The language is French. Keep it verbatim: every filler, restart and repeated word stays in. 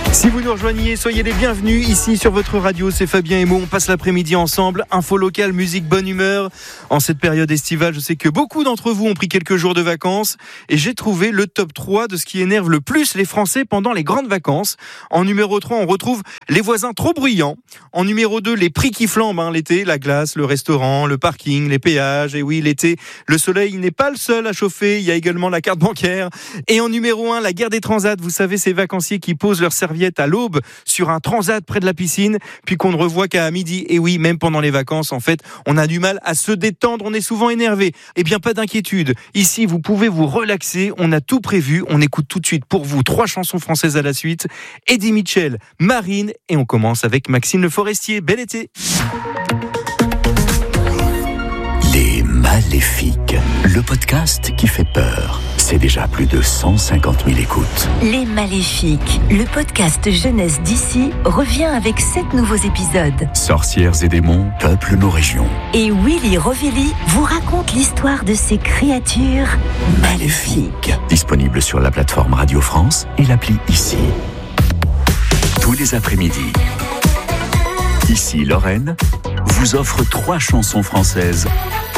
Si vous nous rejoignez, soyez les bienvenus ici sur votre radio, c'est Fabien et Mo. On passe l'après-midi ensemble, info locale, musique, bonne humeur. En cette période estivale, je sais que beaucoup d'entre vous ont pris quelques jours de vacances et j'ai trouvé le top trois de ce qui énerve le plus les Français pendant les grandes vacances. En numéro trois, on retrouve les voisins trop bruyants. En numéro deux, les prix qui flambent hein, l'été, la glace, le restaurant, le parking, les péages. Et oui, l'été, le soleil n'est pas le seul à chauffer, il y a également la carte bancaire. Et en numéro un, la guerre des transats. Vous savez, ces vacanciers qui posent leur serviette à l'aube sur un transat près de la piscine, puis qu'on ne revoit qu'à midi. Et oui, même pendant les vacances, en fait, on a du mal à se détendre, on est souvent énervé. Eh bien, pas d'inquiétude. Ici, vous pouvez vous relaxer, on a tout prévu. On écoute tout de suite pour vous trois chansons françaises à la suite. Eddie Mitchell, Marine, et on commence avec Maxime Le Forestier. Bel été. Les Maléfiques, le podcast qui fait peur. C'est déjà plus de cent cinquante mille écoutes. Les Maléfiques, le podcast jeunesse d'ici, revient avec sept nouveaux épisodes. Sorcières et démons peuplent nos régions. Et Willy Rovelli vous raconte l'histoire de ces créatures maléfiques. Disponible sur la plateforme Radio France et l'appli Ici. Tous les après-midi, Ici Lorraine vous offre trois chansons françaises